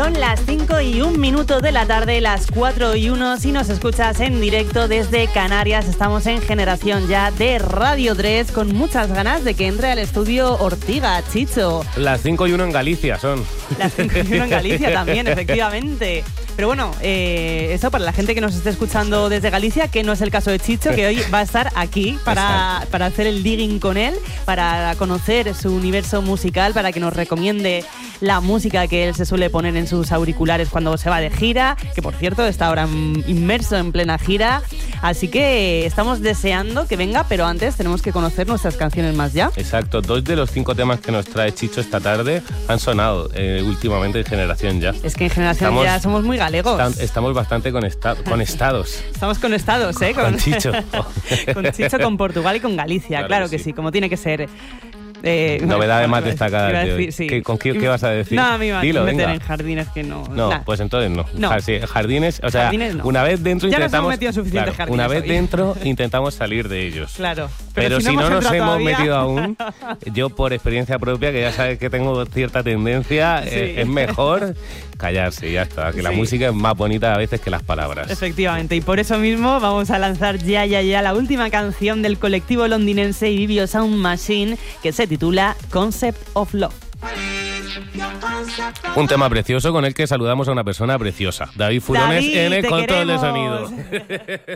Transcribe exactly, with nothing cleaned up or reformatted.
Son las cinco y un minuto de la tarde, las cuatro y uno si nos escuchas en directo desde Canarias. Estamos en Generación Ya de Radio tres con muchas ganas de que entre al estudio Ortiga, Chicho. Las cinco y uno en Galicia son. Las cinco y uno en Galicia también, efectivamente. Pero bueno, eh, eso para la gente que nos esté escuchando desde Galicia, que no es el caso de Chicho, que hoy va a estar aquí para, para hacer el digging con él, para conocer su universo musical, para que nos recomiende la música que él se suele poner en sus auriculares cuando se va de gira, que por cierto está ahora inmerso en plena gira. Así que estamos deseando que venga, pero antes tenemos que conocer nuestras canciones más ya. Exacto, dos de los cinco temas que nos trae Chicho esta tarde han sonado eh, últimamente en Generación Ya. Es que en Generación estamos, Ya somos muy galegos. Tam, estamos bastante conecta- conectados. Estamos conectados, ¿eh? Con, con Chicho. Con Chicho, con Portugal y con Galicia, claro, claro que, que sí. sí, como tiene que ser. Eh, Novedades bueno, más destacadas de hoy. Sí. ¿Qué, ¿Con qué, qué vas a decir? No, a mí me va a meter venga. en jardines que no. No, nah. pues entonces no. no. Jardines, o sea, jardines no. una vez dentro ya intentamos. nos hemos metido en suficientes claro, jardines. Una vez hoy. dentro intentamos salir de ellos. Claro. Pero, Pero si, si no, no nos hemos todavía. metido aún, yo por experiencia propia, que ya sabes que tengo cierta tendencia, sí. eh, es mejor callarse y ya está. Que sí. La música es más bonita a veces que las palabras. Efectivamente, y por eso mismo vamos a lanzar ya, ya, ya la última canción del colectivo londinense Ibibio Sound Machine, que se titula Concept of Love. Un tema precioso con el que saludamos a una persona preciosa. David Furones David, en el control queremos. de sonido.